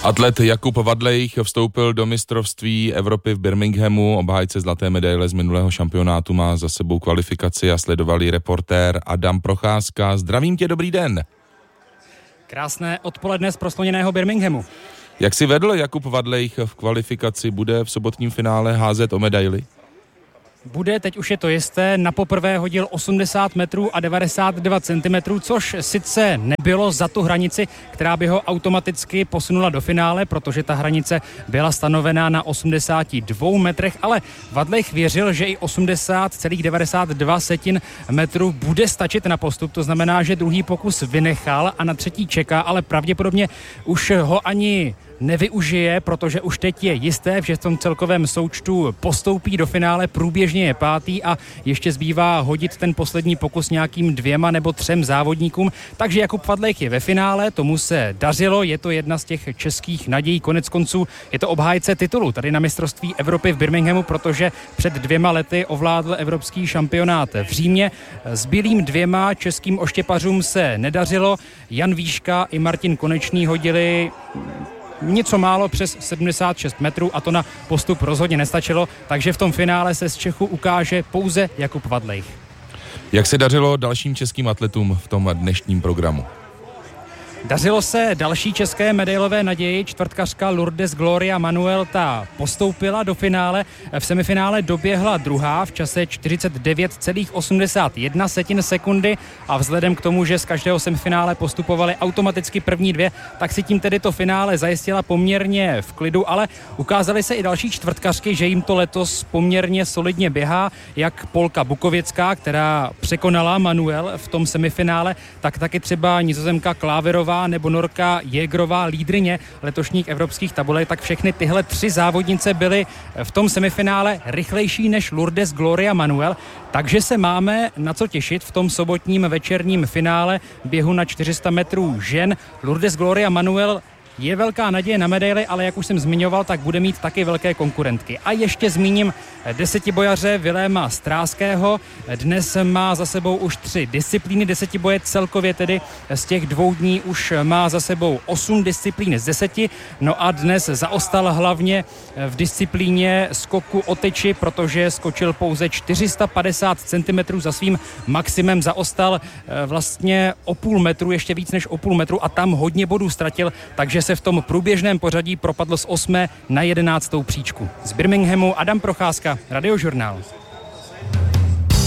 Atlet Jakub Vadlejch vstoupil do mistrovství Evropy v Birminghamu. Obhájce zlaté medaile z minulého šampionátu má za sebou kvalifikaci a sledoval ji reportér Adam Procházka. Zdravím tě, dobrý den. Krásné odpoledne z prosloněného Birminghamu. Jak si vedl Jakub Vadlejch v kvalifikaci? Bude v sobotním finále házet o medaili? Bude, teď už je to jisté, na poprvé hodil 80 metrů a 92 cm, což sice nebylo za tu hranici, která by ho automaticky posunula do finále, protože ta hranice byla stanovená na 82 metrech, ale Vadlejch věřil, že i 80,92 metrů bude stačit na postup, to znamená, že druhý pokus vynechal a na třetí čeká, ale pravděpodobně už ho ani nevyužije, protože už teď je jisté, že v tom celkovém součtu postoupí do finále, průběžně je pátý a ještě zbývá hodit ten poslední pokus nějakým 2 nebo 3 závodníkům. Takže Jakub Vadlejch je ve finále, tomu se dařilo, je to jedna z těch českých nadějí, konec konců je to obhájce titulu tady na mistrovství Evropy v Birminghamu, protože před 2 lety ovládl evropský šampionát v Římě. Zbylým 2 českým oštěpařům se nedařilo, Jan Výška i Martin Konečný hodili něco málo přes 76 metrů a to na postup rozhodně nestačilo, takže v tom finále se z Čechů ukáže pouze Jakub Vadlejch. Jak se dařilo dalším českým atletům v tom dnešním programu? Dařilo se další české medailové naději, čtvrtkařka Lourdes Gloria Manuel, ta postoupila do finále, v semifinále doběhla druhá v čase 49,81 sekundy a vzhledem k tomu, že z každého semifinále postupovaly automaticky první 2, tak si tím tedy to finále zajistila poměrně v klidu, ale ukázaly se i další čtvrtkařky, že jim to letos poměrně solidně běhá, jak Polka Bukověcká, která překonala Manuel v tom semifinále, tak taky třeba Nizozemka Kláverová nebo Norka Jägerová, lídryně letošních evropských tabulek, tak všechny tyhle 3 závodnice byly v tom semifinále rychlejší než Lourdes Gloria Manuel, takže se máme na co těšit v tom sobotním večerním finále běhu na 400 metrů žen. Lourdes Gloria Manuel je velká naděje na medaili, ale jak už jsem zmiňoval, tak bude mít taky velké konkurentky. A ještě zmíním desetibojaře Viléma Stráského. Dnes má za sebou už 3 disciplíny desetiboje, celkově tedy z těch 2 dní už má za sebou 8 disciplín z 10. No a dnes zaostal hlavně v disciplíně skoku o tyči, protože skočil pouze 450 cm za svým maximem, zaostal vlastně o půl metru, ještě víc než o půl metru a tam hodně bodů ztratil, takže se v tom průběžném pořadí propadl z 8. na 11. příčku. Z Birminghamu Adam Procházka, Radiožurnál.